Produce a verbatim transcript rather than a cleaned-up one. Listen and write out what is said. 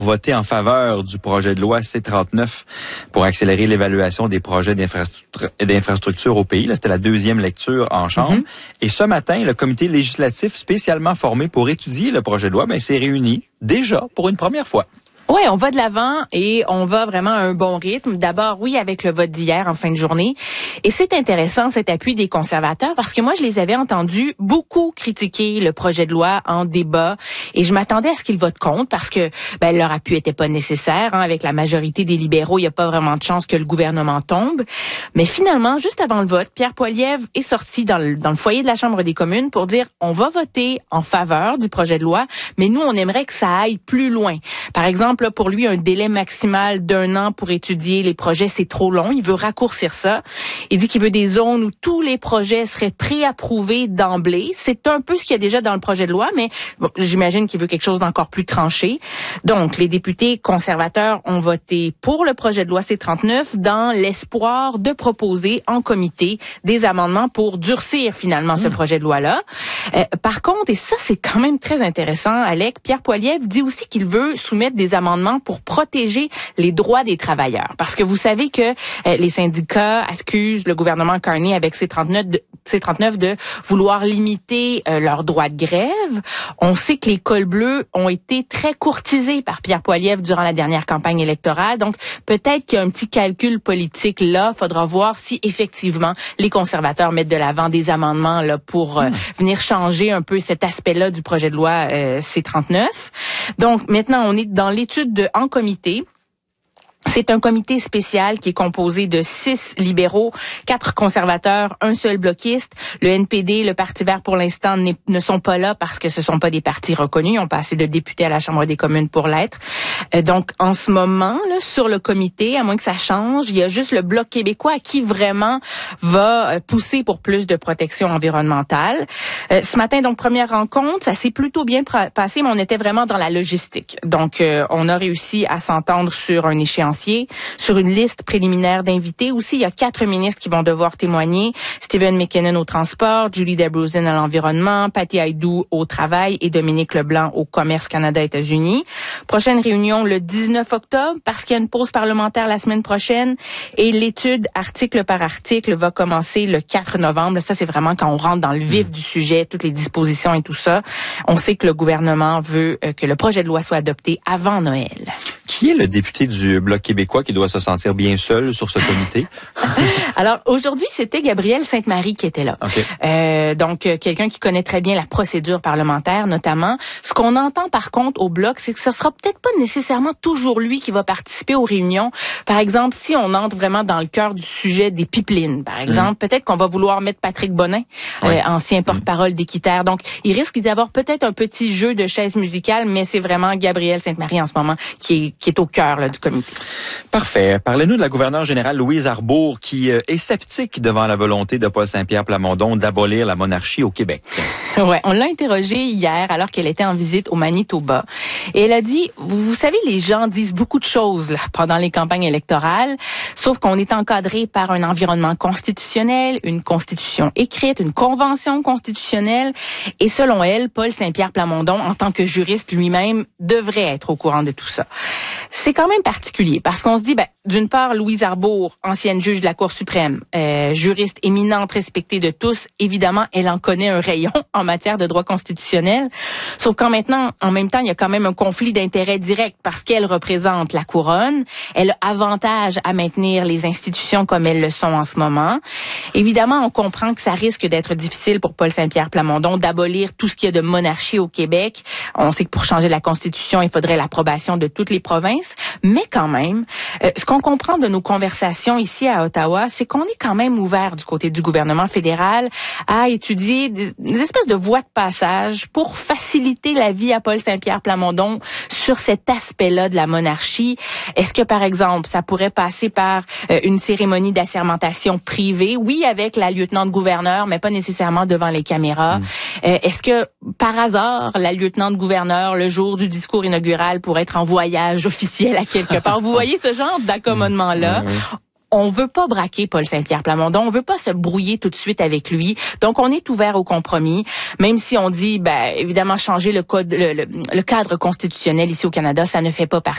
voté en faveur du projet de loi C trente-neuf pour accélérer l'évaluation des projets d'infrastructure, d'infrastructure au pays. Là, c'était la deuxième lecture en Chambre. Mm-hmm. Et ce matin, le comité législatif spécialement formé pour étudier le projet de loi ben, s'est réuni déjà pour une première fois. Oui, on va de l'avant et on va vraiment à un bon rythme. D'abord, oui, avec le vote d'hier en fin de journée. Et c'est intéressant cet appui des conservateurs parce que moi, je les avais entendus beaucoup critiquer le projet de loi en débat et je m'attendais à ce qu'ils votent contre parce que ben, leur appui était pas nécessaire. Hein. Avec la majorité des libéraux, il n'y a pas vraiment de chance que le gouvernement tombe. Mais finalement, juste avant le vote, Pierre Poilievre est sorti dans le, dans le foyer de la Chambre des communes pour dire on va voter en faveur du projet de loi, mais nous, on aimerait que ça aille plus loin. Par exemple, là, pour lui, un délai maximal d'un an pour étudier les projets, c'est trop long. Il veut raccourcir ça. Il dit qu'il veut des zones où tous les projets seraient préapprouvés d'emblée. C'est un peu ce qu'il y a déjà dans le projet de loi, mais bon, j'imagine qu'il veut quelque chose d'encore plus tranché. Donc, les députés conservateurs ont voté pour le projet de loi C trente-neuf dans l'espoir de proposer en comité des amendements pour durcir finalement ce mmh. projet de loi-là. Euh, par contre, et ça, c'est quand même très intéressant, Alec, Pierre Poilievre dit aussi qu'il veut soumettre des amendements pour protéger les droits des travailleurs. Parce que vous savez que euh, les syndicats accusent le gouvernement Carney avec C trente-neuf de, C trente-neuf de vouloir limiter euh, leurs droits de grève. On sait que les cols bleus ont été très courtisés par Pierre Poilievre durant la dernière campagne électorale. Donc, peut-être qu'il y a un petit calcul politique là. Faudra voir si effectivement les conservateurs mettent de l'avant des amendements là pour euh, mmh. venir changer un peu cet aspect-là du projet de loi euh, C trente-neuf. Donc, maintenant, on est dans l'étude de en comité. C'est un comité spécial qui est composé de six libéraux, quatre conservateurs, un seul bloquiste. Le N P D, le Parti vert pour l'instant ne sont pas là parce que ce sont pas des partis reconnus. Ils n'ont pas assez de députés à la Chambre des communes pour l'être. Euh, donc, en ce moment, là, sur le comité, à moins que ça change, il y a juste le Bloc québécois qui vraiment va pousser pour plus de protection environnementale. Euh, ce matin, donc, première rencontre, ça s'est plutôt bien passé, mais on était vraiment dans la logistique. Donc, euh, on a réussi à s'entendre sur un échéancier, sur une liste préliminaire d'invités. Aussi, il y a quatre ministres qui vont devoir témoigner. Stephen McKinnon au transport, Julie Dabrousin à l'environnement, Patty Aydou au travail et Dominique Leblanc au commerce Canada-États-Unis. Prochaine réunion le dix-neuf octobre parce qu'il y a une pause parlementaire la semaine prochaine et l'étude article par article va commencer le quatre novembre. Ça, c'est vraiment quand on rentre dans le vif mmh. du sujet, toutes les dispositions et tout ça. On sait que le gouvernement veut que le projet de loi soit adopté avant Noël. Qui est le député du Bloc québécois qui doit se sentir bien seul sur ce comité? Alors, aujourd'hui, c'était Gabrielle Sainte-Marie qui était là. Okay. Euh, donc, euh, quelqu'un qui connaît très bien la procédure parlementaire, notamment. Ce qu'on entend, par contre, au Bloc, c'est que ce sera peut-être pas nécessairement toujours lui qui va participer aux réunions. Par exemple, si on entre vraiment dans le cœur du sujet des pipelines, par exemple, mmh. peut-être qu'on va vouloir mettre Patrick Bonin, ouais. euh, ancien porte-parole mmh. d'Équiterre. Donc, il risque d'y avoir peut-être un petit jeu de chaises musicales, mais c'est vraiment Gabrielle Sainte-Marie en ce moment qui est, qui est au cœur là, du comité. Parfait. Parlez-nous de la gouverneure générale Louise Arbour qui euh, est sceptique devant la volonté de Paul Saint-Pierre Plamondon d'abolir la monarchie au Québec. Ouais, on l'a interrogée hier alors qu'elle était en visite au Manitoba. Et elle a dit, vous, vous savez, les gens disent beaucoup de choses là, pendant les campagnes électorales, sauf qu'on est encadré par un environnement constitutionnel, une constitution écrite, une convention constitutionnelle. Et selon elle, Paul Saint-Pierre Plamondon, en tant que juriste lui-même, devrait être au courant de tout ça. C'est quand même particulier parce qu'on se dit, ben, d'une part, Louise Arbour, ancienne juge de la Cour suprême, euh, juriste éminente, respectée de tous, évidemment, elle en connaît un rayon en matière de droit constitutionnel. Sauf qu'en maintenant, en même temps, il y a quand même un conflit d'intérêts direct parce qu'elle représente la couronne. Elle a avantage à maintenir les institutions comme elles le sont en ce moment. Évidemment, on comprend que ça risque d'être difficile pour Paul Saint-Pierre Plamondon d'abolir tout ce qu'il y a de monarchie au Québec. On sait que pour changer la Constitution, il faudrait l'approbation de toutes les provinces. Mais quand même, euh, ce qu'on comprend de nos conversations ici à Ottawa, c'est qu'on est quand même ouvert du côté du gouvernement fédéral à étudier des, des espèces de voies de passage pour faciliter la vie à Paul Saint-Pierre Plamondon sur cet aspect-là de la monarchie. Est-ce que, par exemple, ça pourrait passer par euh, une cérémonie d'assermentation privée? Oui, avec la lieutenant-gouverneur, mais pas nécessairement devant les caméras. Mmh. Euh, est-ce que, par hasard, la lieutenant-gouverneur, le jour du discours inaugural, pourrait être en voyage officiel à quelque part? Vous voyez ce genre d'accommodement-là? Mmh. Oui, oui. On veut pas braquer Paul Saint-Pierre Plamondon, on veut pas se brouiller tout de suite avec lui. Donc, on est ouvert au compromis, même si on dit, ben, évidemment, changer le code, le, le, le cadre constitutionnel ici au Canada, ça ne fait pas partie